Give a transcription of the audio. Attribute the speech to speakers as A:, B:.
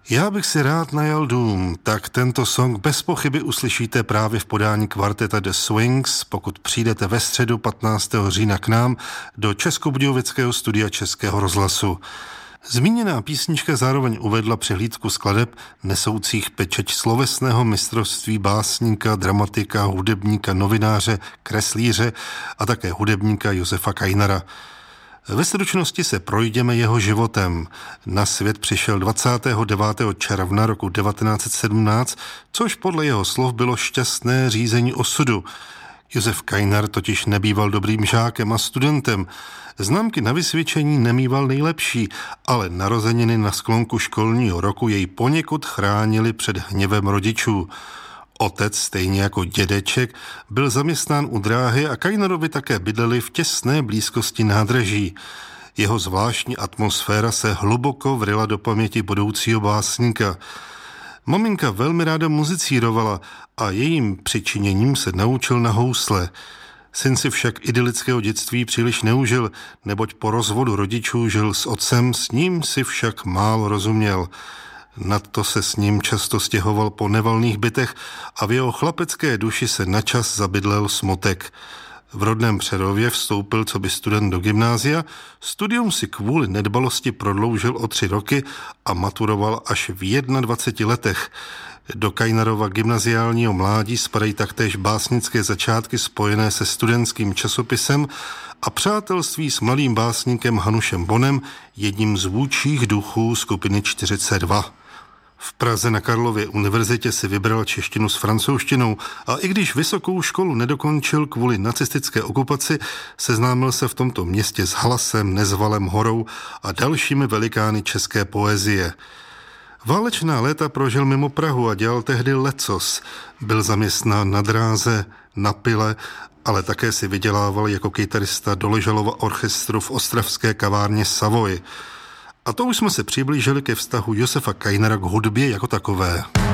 A: Já bych si rád najal dům, tak tento song bez pochyby uslyšíte právě v podání kvarteta The Swings, pokud přijdete ve středu 15. října k nám do Českobudějovického studia Českého rozhlasu. Zmíněná písnička zároveň uvedla přehlídku skladeb nesoucích pečeť slovesného mistrovství básníka, dramatika, hudebníka, novináře, kreslíře a také hudebníka Josefa Kainera. Ve stručnosti se projdeme jeho životem. Na svět přišel 29. června roku 1917, což podle jeho slov bylo šťastné řízení osudu. Josef Kainer totiž nebýval dobrým žákem a studentem. Známky na vysvědčení nemýval nejlepší, ale narozeniny na sklonku školního roku jej poněkud chránili před hněvem rodičů. Otec, stejně jako dědeček, byl zaměstnán u dráhy a Kainerovi také bydleli v těsné blízkosti nádraží. Jeho zvláštní atmosféra se hluboko vryla do paměti budoucího básníka. Maminka velmi ráda muzicírovala a jejím přičiněním se naučil na housle. Syn si však idylického dětství příliš neužil, neboť po rozvodu rodičů žil s otcem, s ním si však málo rozuměl. Nadto se s ním často stěhoval po nevalných bytech a v jeho chlapecké duši se načas zabydlel smutek. V rodném Přerově vstoupil coby student do gymnázia, studium si kvůli nedbalosti prodloužil o 3 roky a maturoval až v 21 letech. Do Kainerova gymnaziálního mládí spadají taktéž básnické začátky spojené se studentským časopisem a přátelství s mladým básníkem Hanušem Bonem, jedním z vůdčích duchů skupiny 42. V Praze na Karlově univerzitě si vybral češtinu s francouzštinou a i když vysokou školu nedokončil kvůli nacistické okupaci, seznámil se v tomto městě s Hlasem, Nezvalem Horou a dalšími velikány české poezie. Válečná léta prožil mimo Prahu a dělal tehdy lecos. Byl zaměstnán na dráze, na pile, ale také si vydělával jako kytarista do Ležalova orchestru v ostravské kavárně Savoy. A to už jsme se přiblížili ke vztahu Josefa Kainera k hudbě jako takové.